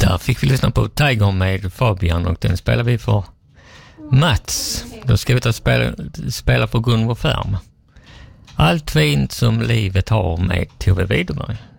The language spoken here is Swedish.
Där fick vi lyssna på Tiger med Fabian och den spelar vi för Mats. Då ska vi ta spela för Gunvor Färm. Allt fint som livet har med Tove Widerberg.